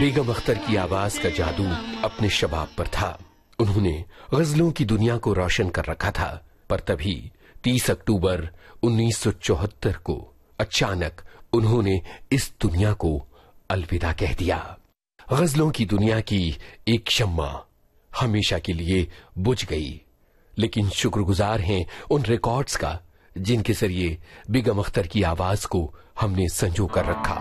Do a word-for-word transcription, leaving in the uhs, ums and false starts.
बेगम अख्तर की आवाज का जादू अपने शबाब पर था। उन्होंने गजलों की दुनिया को रोशन कर रखा था। पर तभी तीस अक्टूबर उन्नीस सौ चौहत्तर को अचानक उन्होंने इस दुनिया को अलविदा कह दिया। गजलों की दुनिया की एक शम्मा हमेशा के लिए बुझ गई। लेकिन शुक्रगुजार हैं उन रिकॉर्ड्स का जिनके जरिए बेगम अख्तर की आवाज को हमने संजो कर रखा।